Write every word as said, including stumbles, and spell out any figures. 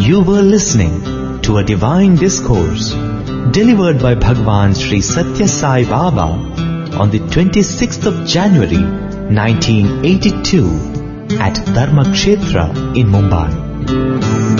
You were listening to a divine discourse delivered by Bhagwan Sri Satya Sai Baba on the twenty-sixth of January nineteen eighty-two at Dharma Kshetra in Mumbai.